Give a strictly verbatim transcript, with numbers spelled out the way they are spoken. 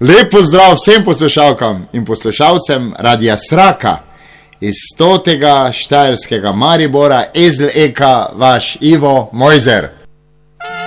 Lep pozdrav vsem poslušalkam in poslušalcem Radia Sraka iz stotega štajerskega Maribora, Ezel Eka, vaš Ivo Mojzer.